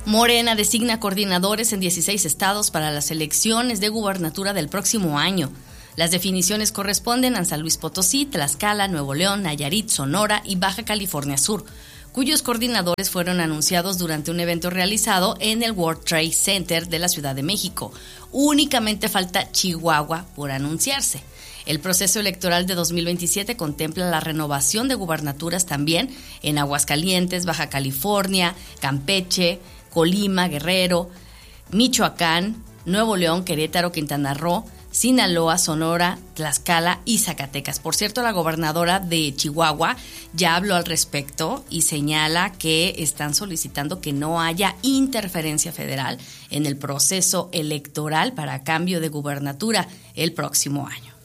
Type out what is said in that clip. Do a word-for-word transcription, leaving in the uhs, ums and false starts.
Morena designa coordinadores en dieciséis estados para las elecciones de gubernatura del próximo año. Las definiciones corresponden a San Luis Potosí, Tlaxcala, Nuevo León, Nayarit, Sonora y Baja California Sur, cuyos coordinadores fueron anunciados durante un evento realizado en el World Trade Center de la Ciudad de México. Únicamente falta Chihuahua por anunciarse. El proceso electoral de dos mil veintisiete contempla la renovación de gubernaturas también en Aguascalientes, Baja California, Campeche, Colima, Guerrero, Michoacán, Nuevo León, Querétaro, Quintana Roo, Sinaloa, Sonora, Tlaxcala y Zacatecas. Por cierto, la gobernadora de Chihuahua ya habló al respecto y señala que están solicitando que no haya interferencia federal en el proceso electoral para cambio de gubernatura el próximo año.